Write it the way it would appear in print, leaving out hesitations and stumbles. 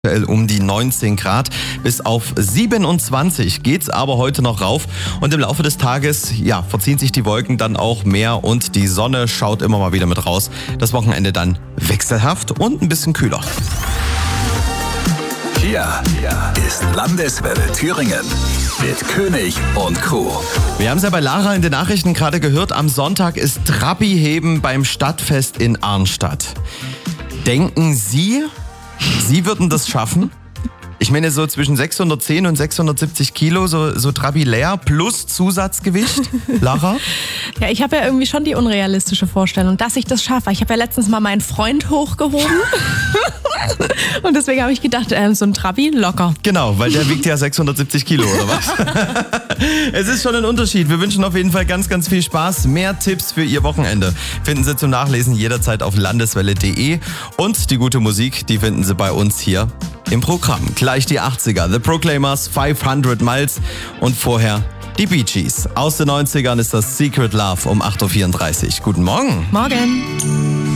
Um die 19 Grad. Bis auf 27 geht's aber heute noch rauf. Und im Laufe des Tages, verziehen sich die Wolken dann auch mehr und die Sonne schaut immer mal wieder mit raus. Das Wochenende dann wechselhaft und ein bisschen kühler. Hier ist Landeswelle Thüringen mit König und Crew. Wir haben es ja bei Lara in den Nachrichten gerade gehört. Am Sonntag ist Trabi-Heben beim Stadtfest in Arnstadt. Denken Sie würden das schaffen? Ich meine, so zwischen 610 und 670 Kilo, so Trabi leer plus Zusatzgewicht. Lara? Ja, ich habe ja irgendwie schon die unrealistische Vorstellung, dass ich das schaffe. Ich habe ja letztens mal meinen Freund hochgehoben. Und deswegen habe ich gedacht, so ein Trabi locker. Genau, weil der wiegt ja 670 Kilo, oder was? Es ist schon ein Unterschied. Wir wünschen auf jeden Fall ganz, ganz viel Spaß. Mehr Tipps für Ihr Wochenende finden Sie zum Nachlesen jederzeit auf landeswelle.de. Und die gute Musik, die finden Sie bei uns hier im Programm. Gleich die 80er, The Proclaimers, 500 Miles und vorher die Bee Gees. Aus den 90ern ist das Secret Love um 8.34 Uhr. Guten Morgen. Morgen.